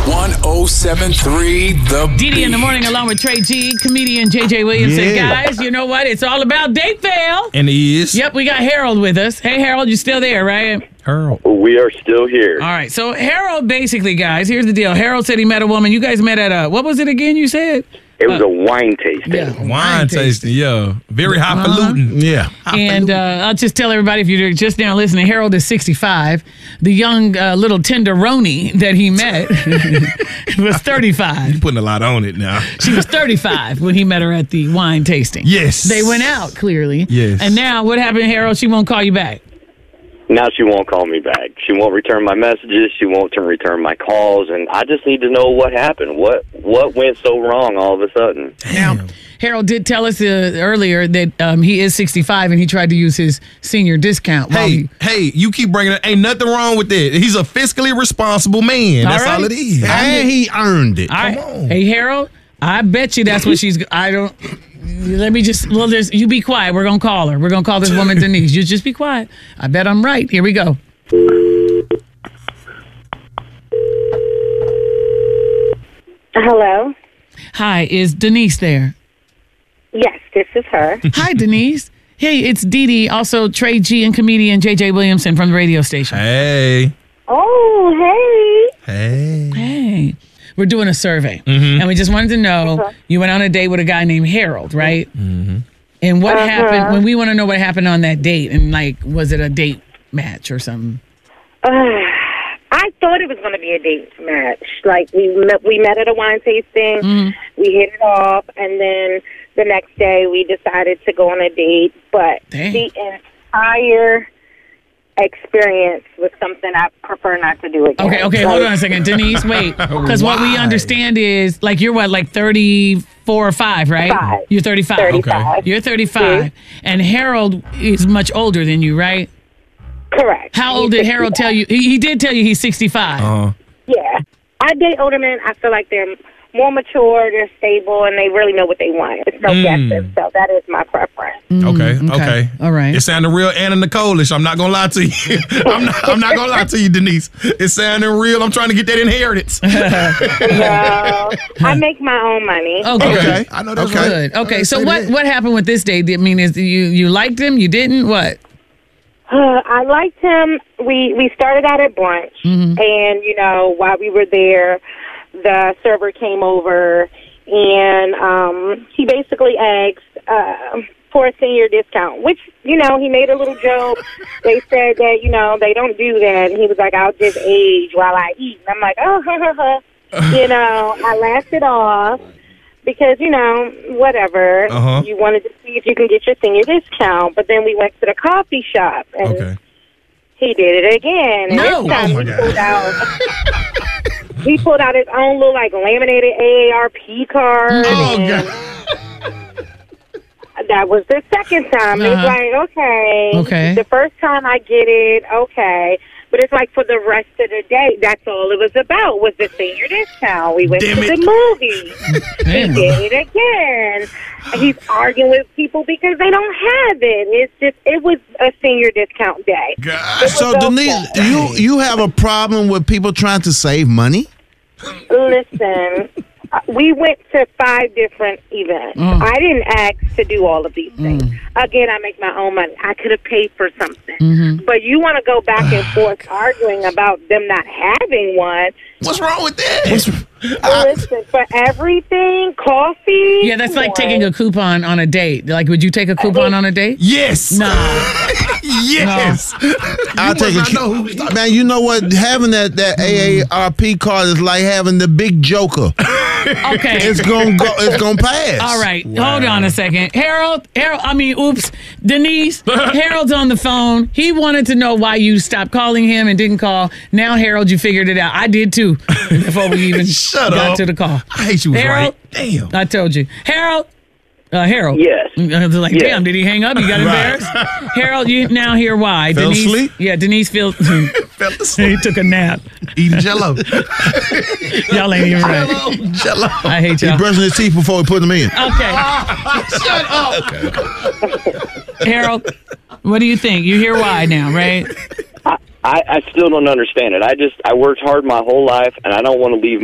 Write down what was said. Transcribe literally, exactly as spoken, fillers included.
one oh seven three The Dee Dee in the Beat. morning along with Trey G, comedian J J Williamson. Yeah. Guys, you know what? It's all about date fail. And he is. Yep, we got Harold with us. Hey, Harold, you still there, right? Harold. We are still here. All right. So Harold, basically, guys, here's the deal. Harold said he met a woman. You guys met at a, what was it again you said? It was a wine tasting. Yeah. Wine tasting, yeah. Very highfalutin. Yeah. And uh, I'll just tell everybody, if you're just now listening, Harold is sixty-five. The young uh, little tenderoni that he met was thirty-five. You putting a lot on it now. She was thirty-five when he met her at the wine tasting. Yes. They went out, clearly. Yes. And now what happened, Harold? She won't call you back. Now she won't call me back. She won't return my messages. She won't turn- return my calls. And I just need to know what happened. What what went so wrong all of a sudden? Now, Harold did tell us uh, earlier that um, he is sixty-five and he tried to use his senior discount. while Hey, he- hey, you keep bringing it. Ain't nothing wrong with that. He's a fiscally responsible man. All That's all right. it is. And he earned it. All right. on. Hey, Harold, I bet you that's what she's. I don't. Let me just. Well, there's. You be quiet. We're gonna call her. We're gonna call this woman Denise. You just be quiet. I bet I'm right. Here we go. Hello? Hi, is Denise there? Yes, this is her. Hi, Denise. Hey, it's Dee Dee, also Trey G and comedian J J Williamson from the radio station. Hey. Oh, hey. Hey. Hey, we're doing a survey, and we just wanted to know you went on a date with a guy named Harold, right? Mm-hmm. And what Uh-huh. happened when we want to know what happened on that date, and like, was it a date match or something? Uh, I thought it was going to be a date match. Like, we met, we met at a wine tasting. Mm-hmm. We hit it off, and then the next day we decided to go on a date. But Dang. the entire experience was something I prefer not to do again. Okay, okay, hold on a second, Denise. Wait, because what we Why? understand is like you're what, like thirty-four or five, right? Five. You're thirty-five. thirty-five. You're thirty-five, and Harold is much older than you, right? Correct. How old did Harold tell you? He, he did tell you he's sixty-five. Uh, Yeah. I date older men. I feel like they're more mature, they're stable, and they really know what they want. It's no guessing. So that is my preference. okay, okay, okay. All right. It sounded real Anna Nicole-ish. I'm not gonna lie to you. I'm not. I'm not gonna lie to you, Denise. It sounded real. I'm trying to get that inheritance. Well, I make my own money. Okay. Okay, I know that's Okay. right. Good. Okay. So Say what that. what happened with this date? I mean, is you you liked him? You didn't? What? Uh, I liked him. We we started out at brunch, and you know, while we were there, the server came over, and um, he basically asked uh, for a senior discount, which, you know, he made a little joke. They said that, you know, they don't do that, and he was like, "I'll just age while I eat." And I'm like, "Oh, ha ha ha." You know, I laughed it off. Because, you know, whatever. Uh-huh. You wanted to see if you can get your senior discount. But then we went to the coffee shop, and Okay. he did it again. And No. this time Oh, my he God. pulled out he pulled out his own little, like, laminated A A R P card. Oh and God. that was the second time. It's Uh-huh. like, okay. Okay. The first time I get it, okay. But it's like for the rest of the day, that's all it was about, was the senior discount. We went Damn to it. the movie. Damn. He did it again. He's arguing with people because they don't have it. It's just, it was a senior discount day. God. So, okay. Denise, you you have a problem with people trying to save money? Listen, uh, we went to five different events. Mm. I didn't ask to do all of these things. Again, I make my own money. I could have paid for something. Mm-hmm. But you want to go back and forth arguing about them not having one. What's wrong with that? Listen, for everything, coffee. Yeah, that's like what? taking a coupon on a date. Like, would you take a coupon on a date? Yes. No. Yes. I'll You take must a not know who we talking- man. You know what? Having that that A A R P card is like having the big joker. Okay. It's gonna go. It's gonna pass. All right, hold on a second. Harold, Harold, I mean, oops, Denise, Harold's on the phone. He wanted to know why you stopped calling him and didn't call. Now, Harold, you figured it out. I did too, before we even Shut got up. to the call. I hate you was Harold, right. Damn. I told you. Harold, uh, Harold. Yes. I was like, Yes. damn, did he hang up? You got embarrassed? Harold, you now hear why. Fell Denise, asleep? Yeah, Denise feels, Fell he asleep. took a nap. Eating jello. Y'all ain't even right. Jello. I hate He y'all. brushing his teeth before he put them in. Okay. Shut up. Harold, what do you think? You hear why now, right? I, I still don't understand it. I just, I worked hard my whole life, and I don't want to leave